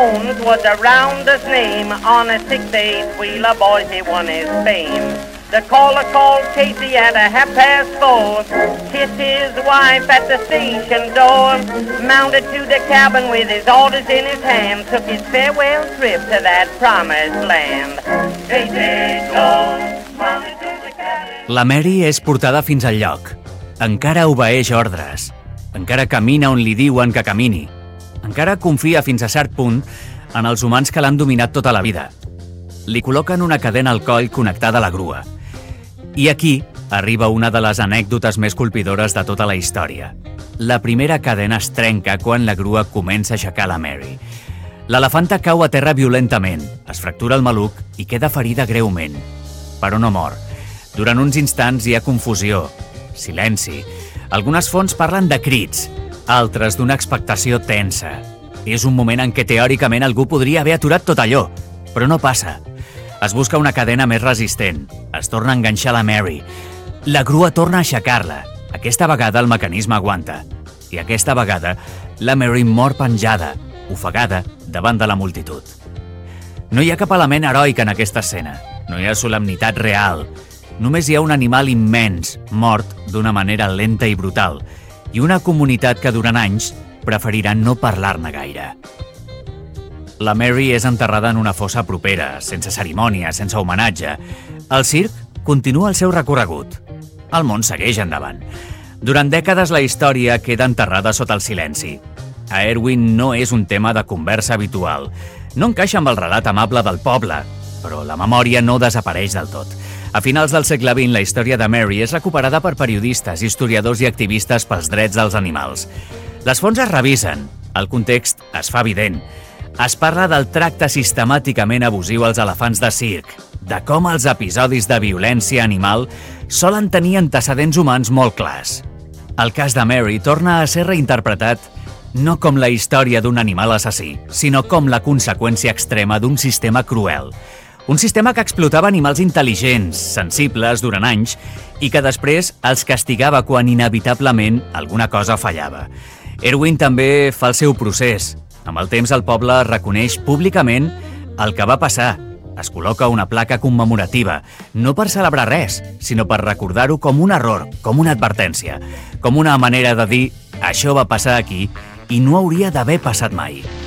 Jones was around his name. On a 6-8-wheeler, boys, he won his fame. The caller called Casey at 4:30. Kissed his wife at the station door. Mounted to the cabin with his orders in his hand. Took his farewell trip to that promised land. Casey Jones mounted to the cabin. La Mary és portada fins al lloc. Encara obeeix ordres. Encara camina on li diuen que camini. Encara confia fins a cert punt en els humans que l'han dominat tota la vida. Li col·loquen una cadena al coll connectada a la grua. I aquí arriba una de les anècdotes més colpidores de tota la història. La primera cadena es trenca quan la grua comença a aixecar la Mary. L'elefanta cau a terra violentament, es fractura el maluc i queda ferida greument. Però no mor. Durant uns instants hi ha confusió, silenci. Algunes fonts parlen de crits, altres d'una expectació tensa. És un moment en què teòricament algú podria haver aturat tot allò, però no passa. Es busca una cadena més resistent. Es torna a enganxar la Mary. La grua torna a aixecar-la. Aquesta vegada el mecanisme aguanta. I aquesta vegada la Mary mor penjada, ofegada davant de la multitud. No hi ha cap element heroic en aquesta escena. No hi ha solemnitat real. Només hi ha un animal immens, mort d'una manera lenta i brutal, i una comunitat que durant anys preferirà no parlar-ne gaire. La Mary és enterrada en una fossa propera, sense cerimònia, sense homenatge. El circ continua el seu recorregut. El món segueix endavant. Durant dècades la història queda enterrada sota el silenci. A Erwin no és un tema de conversa habitual. No encaixa amb el relat amable del poble, però la memòria no desapareix del tot. A finals del segle XX, la història de Mary és recuperada per periodistes, historiadors i activistes pels drets dels animals. Les fonts es revisen, el context es fa evident. Es parla del tracte sistemàticament abusiu als elefants de circ, de com els episodis de violència animal solen tenir antecedents humans molt clars. El cas de Mary torna a ser reinterpretat no com la història d'un animal assassí, sinó com la conseqüència extrema d'un sistema cruel. Un sistema que explotava animals intel·ligents, sensibles durant anys i que després els castigava quan inevitablement alguna cosa fallava. Erwin també fa el seu procés. Amb el temps el poble reconeix públicament el que va passar. Es col·loca una placa commemorativa, no per celebrar res, sinó per recordar-ho com un error, com una advertència, com una manera de dir «això va passar aquí i no hauria d'haver passat mai».